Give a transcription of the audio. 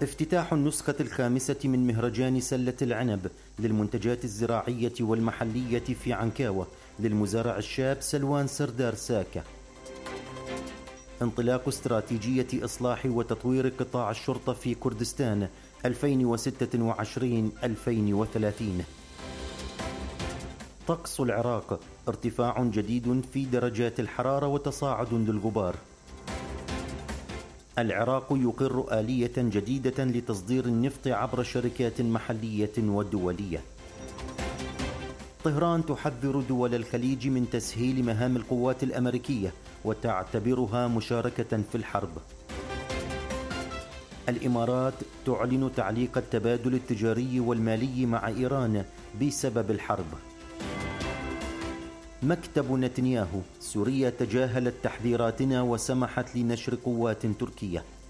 افتتاح النسخة الخامسة من مهرجان سلة العنب للمنتجات الزراعية والمحلية في عنكاوة للمزارع الشاب سلوان سردار ساكة. انطلاق استراتيجية إصلاح وتطوير قطاع الشرطة في كردستان 2026-2030. طقس العراق، ارتفاع جديد في درجات الحرارة وتصاعد للغبار. العراق يقر آلية جديدة لتصدير النفط عبر شركات محلية ودولية. طهران تحذر دول الخليج من تسهيل مهام القوات الأمريكية وتعتبرها مشاركة في الحرب. الإمارات تعلن تعليق التبادل التجاري والمالي مع إيران بسبب الحرب. مكتب نتنياهو، سوريا تجاهلت تحذيراتنا وسمحت لنشر قوات تركية.